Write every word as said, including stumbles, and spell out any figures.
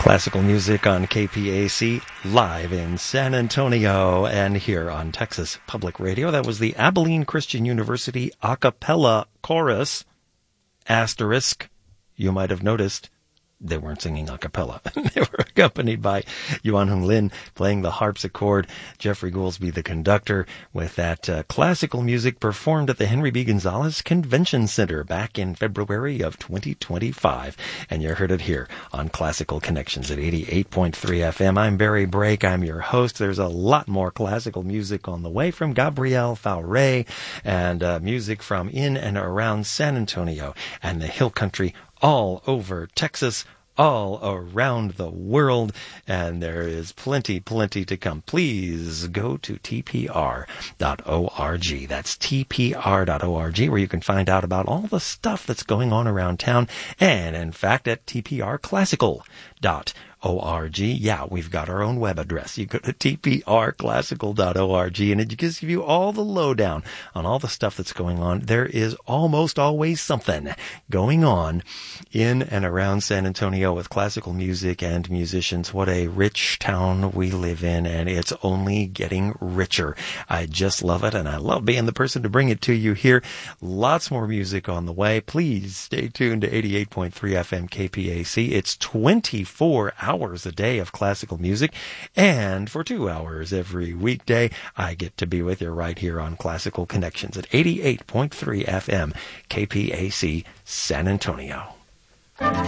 Classical music on K P A C, live in San Antonio and here on Texas Public Radio. That was the Abilene Christian University a cappella chorus, asterisk. You might have noticed they weren't singing a cappella. They were accompanied by Yuan Hung Lin playing the harpsichord, Jeffrey Goolsby the conductor, with that uh, classical music performed at the Henry B. Gonzalez Convention Center back in February of twenty twenty-five. And you heard it here on Classical Connections at eighty-eight point three F M. I'm Barry Brake. I'm your host. There's a lot more classical music on the way from Gabriel Fauré and uh, music from in and around San Antonio and the Hill Country all over Texas, all around the world, and there is plenty, plenty to come. Please go to T P R dot org. That's T P R dot org, where you can find out about all the stuff that's going on around town, and in fact at T P R classical dot org. Yeah, we've got our own web address. You go to T P R classical dot org, and it gives you all the lowdown on all the stuff that's going on. There is almost always something going on in and around San Antonio with classical music and musicians. What a rich town we live in, and it's only getting richer. I just love it, and I love being the person to bring it to you here. Lots more music on the way. Please stay tuned to eighty-eight point three F M K P A C. It's twenty-four hours a day of classical music, and for two hours every weekday, I get to be with you right here on Classical Connections at eighty-eight point three F M K P A C San Antonio.